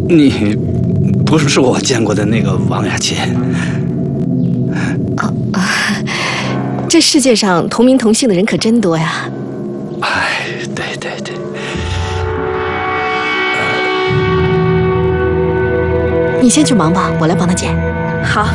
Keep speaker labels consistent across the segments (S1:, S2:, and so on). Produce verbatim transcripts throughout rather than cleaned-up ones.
S1: 你不是我见过的那个王雅琴。
S2: 哦啊，这世界上同名同姓的人可真多呀。
S1: 哎，对对对。
S2: 你先去忙吧，我来帮他捡。好。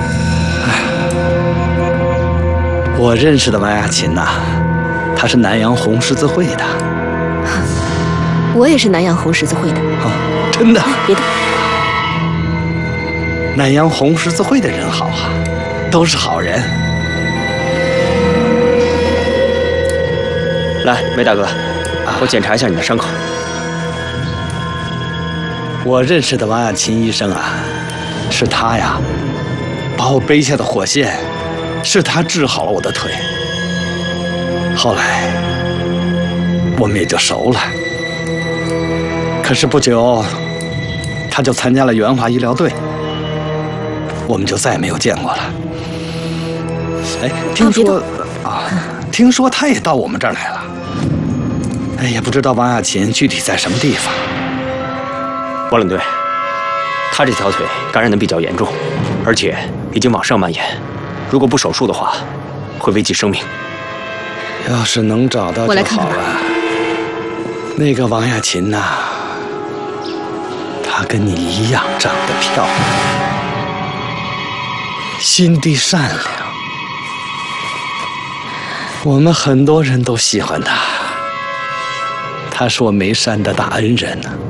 S1: 我认识的王雅琴呐，她是南洋红十字会的。
S2: 我也是南洋红十字会的。
S1: 哦，真的？
S2: 别动。
S1: 南洋红十字会的人好啊，都是好人。
S3: 来，梅大哥，我检查一下你的伤口。
S1: 我认识的王雅琴医生啊，是他呀，把我背下的火线。是他治好了我的腿，后来我们也就熟了。可是不久，他就参加了援华医疗队，我们就再也没有见过了。哎，听说啊，听说他也到我们这儿来了。哎，也不知道王雅琴具体在什么地方。
S3: 王领队，他这条腿感染的比较严重，而且已经往上蔓延。如果不手术的话，会危及生命。
S1: 要是能找到就好了。那个王雅琴呐、啊，她跟你一样长得漂亮，心地善良，我们很多人都喜欢她。她是我眉山的大恩人呢、啊。